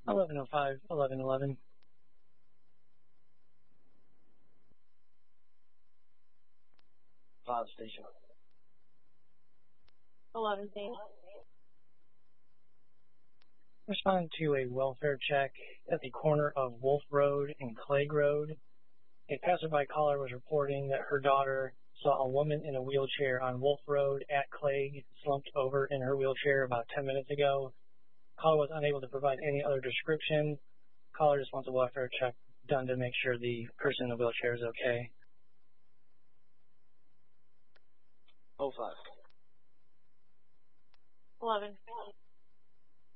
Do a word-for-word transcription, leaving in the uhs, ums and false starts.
eleven oh five, eleven eleven. Five station. eleven station. Respond to a welfare check at the corner of Wolf Road and Clegg Road. A passerby caller was reporting that her daughter saw a woman in a wheelchair on Wolf Road at Clegg, slumped over in her wheelchair about ten minutes ago. Caller was unable to provide any other description. Caller just wants a welfare check done to make sure the person in the wheelchair is okay. Oh five. eleven.